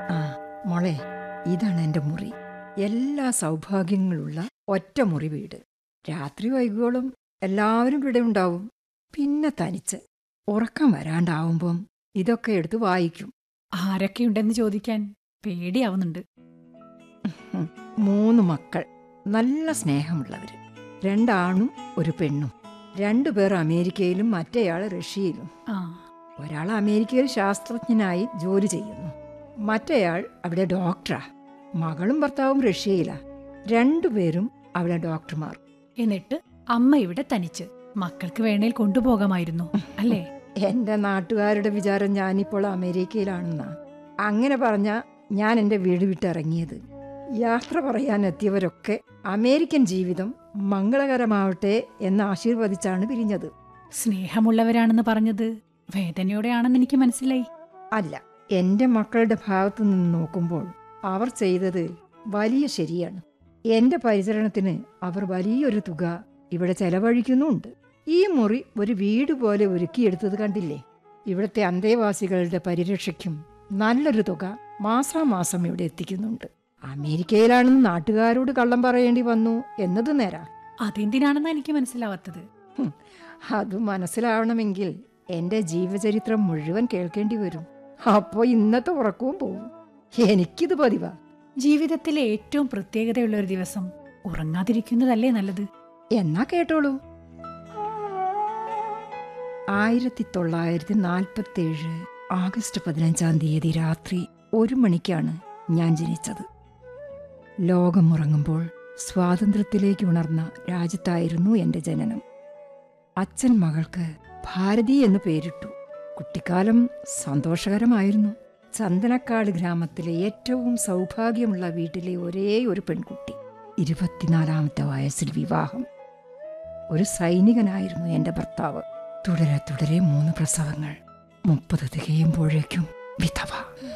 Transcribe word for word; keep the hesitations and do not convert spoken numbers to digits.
ആ മോളെ, ഇതാണ് എൻ്റെ മുറി. എല്ലാ സൗഭാഗ്യങ്ങളുള്ള ഒറ്റ മുറി വീട്. രാത്രി വൈകുവോളം എല്ലാവരും ഇവിടെ ഉണ്ടാവും. പിന്നെ തനിച്ച് ഉറക്കം വരാണ്ടാവുമ്പം ഇതൊക്കെ എടുത്ത് വായിക്കും. ആരൊക്കെയുണ്ടെന്ന് ചോദിക്കാൻ പേടിയാവുന്നുണ്ട്. ഉം. മൂന്ന് മക്കൾ, നല്ല സ്നേഹമുള്ളവര്. രണ്ടാണും ഒരു പെണ്ണും. രണ്ടുപേർ അമേരിക്കയിലും മറ്റേയാൾ റഷ്യയിലും. ആ ഒരാൾ അമേരിക്കയിൽ ശാസ്ത്രജ്ഞനായി ജോലി ചെയ്യുന്നു, മറ്റേയാൾ അവിടെ ഡോക്ടറാ. മകളും ഭർത്താവും റഷ്യയിലാ. രണ്ടുപേരും അവിടെ ഡോക്ടർമാർ. എന്നിട്ട് അമ്മ ഇവിടെ തനിച്ച്. മക്കൾക്ക് വേണേൽ കൊണ്ടുപോകാമായിരുന്നു അല്ലേ? എന്റെ നാട്ടുകാരുടെ വിചാരം ഞാനിപ്പോൾ അമേരിക്കയിലാണെന്നാ. അങ്ങനെ പറഞ്ഞ ഞാൻ എൻ്റെ വീട് വിട്ടിറങ്ങിയത്. യാത്ര പറയാൻ എത്തിയവരൊക്കെ അമേരിക്കൻ ജീവിതം മംഗളകരമാവട്ടെ എന്ന് ആശീർവദിച്ചാണ് പിരിഞ്ഞത്. സ്നേഹമുള്ളവരാണെന്ന് പറഞ്ഞത് വേദനയോടെയാണെന്ന് എനിക്ക് മനസ്സിലായി. അല്ല, എൻ്റെ മക്കളുടെ ഭാഗത്തു നിന്ന് നോക്കുമ്പോൾ അവർ ചെയ്തത് വലിയ ശരിയാണ്. എൻ്റെ പരിചരണത്തിന് അവർ വലിയൊരു തുക ഇവിടെ ചെലവഴിക്കുന്നുമുണ്ട്. ഈ മുറി ഒരു വീട് പോലെ ഒരുക്കിയെടുത്തത് കണ്ടില്ലേ? ഇവിടുത്തെ അന്തേവാസികളുടെ പരിരക്ഷയ്ക്കും നല്ലൊരു തുക മാസാമാസം ഇവിടെ എത്തിക്കുന്നുണ്ട്. അമേരിക്കയിലാണെന്ന് നാട്ടുകാരോട് കള്ളം പറയേണ്ടി വന്നു എന്നത് നേരാ. അതെന്തിനാണെന്നാ എനിക്ക് മനസ്സിലാവാത്തത്. ഹും, അത് മനസ്സിലാവണമെങ്കിൽ എൻ്റെ ജീവചരിത്രം മുഴുവൻ കേൾക്കേണ്ടി വരും. അപ്പോൾ ഇന്നത്തെ ഉറക്കവും പോവും. എനിക്കിത് പതിവാ. ജീവിതത്തിലെ ഏറ്റവും പ്രത്യേകതയുള്ള ഒരു ദിവസം ഉറങ്ങാതിരിക്കുന്നതല്ലേ നല്ലത്? എന്നാ കേട്ടോളൂ. ആയിരത്തി തൊള്ളായിരത്തി നാൽപ്പത്തി ഏഴ് ആഗസ്റ്റ് പതിനഞ്ചാം തീയതി രാത്രി ഒരു മണിക്കാണ് ഞാൻ ജനിച്ചത്. ലോകമുറങ്ങുമ്പോൾ സ്വാതന്ത്ര്യത്തിലേക്ക് ഉണർന്ന രാജ്യത്തായിരുന്നു എൻ്റെ ജനനം. അച്ഛൻ മകൾക്ക് ഭാരതി എന്ന് പേരിട്ടു. കുട്ടിക്കാലം സന്തോഷകരമായിരുന്നു. ചന്ദനക്കാട് ഗ്രാമത്തിലെ ഏറ്റവും സൗഭാഗ്യമുള്ള വീട്ടിലെ ഒരേ ഒരു പെൺകുട്ടി. ഇരുപത്തിനാലാമത്തെ വയസ്സിൽ വിവാഹം. ഒരു സൈനികനായിരുന്നു എൻ്റെ ഭർത്താവ്. തുടരെ തുടരെ മൂന്ന് പ്രസവങ്ങൾ. മുപ്പത് തികയുമ്പോഴേക്കും വിധവ.